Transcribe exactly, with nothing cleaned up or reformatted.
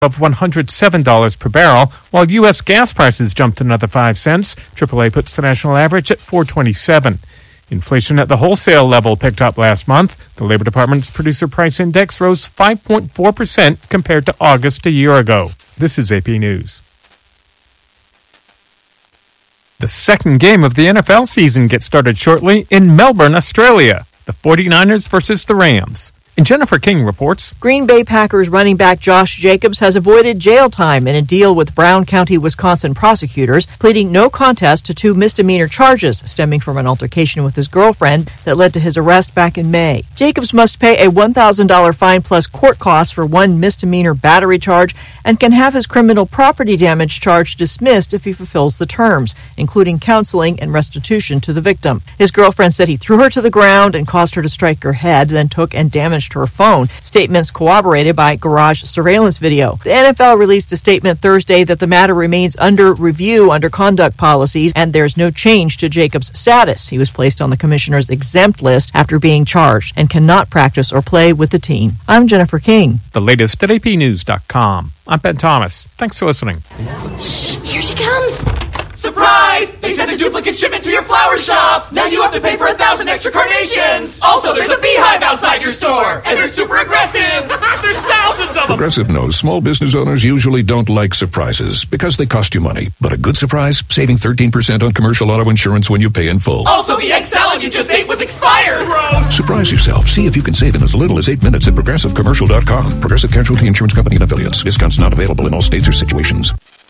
of one hundred seven dollars per barrel, while U S gas prices jumped another five cents. triple A puts the national average at four twenty-seven. Inflation at the wholesale level picked up last month. The Labor Department's Producer Price Index rose five point four percent compared to August a year ago. This is A P News. The second game of the N F L season gets started shortly in Melbourne, Australia. The forty-niners versus the Rams. And Jennifer King reports. Green Bay Packers running back Josh Jacobs has avoided jail time in a deal with Brown County, Wisconsin prosecutors, pleading no contest to two misdemeanor charges stemming from an altercation with his girlfriend that led to his arrest back in May. Jacobs must pay a one thousand dollars fine plus court costs for one misdemeanor battery charge and can have his criminal property damage charge dismissed if he fulfills the terms, including counseling and restitution to the victim. His girlfriend said he threw her to the ground and caused her to strike her head, then took and damaged her phone. Statements corroborated by garage surveillance video. The N F L released a statement Thursday that the matter remains under review under conduct policies and there's no change to Jacobs' status. He was placed on the commissioner's exempt list after being charged and cannot practice or play with the team. I'm Jennifer King. The latest at A P news dot com. I'm Ben Thomas. Thanks for listening. Shh! Here she comes! Surprise! They sent a duplicate shipment to your flower shop! Now you have to pay for a thousand extra carnations! Also, there's a beehive outside your store! And they're super aggressive! There's thousands of them! Progressive knows small business owners usually don't like surprises because they cost you money. But a good surprise? Saving thirteen percent on commercial auto insurance when you pay in full. Also, the egg salad you just ate was expired! Gross! Surprise yourself. See if you can save in as little as eight minutes at progressive commercial dot com. Progressive Casualty Insurance Company and Affiliates. Discounts not available in all states or situations.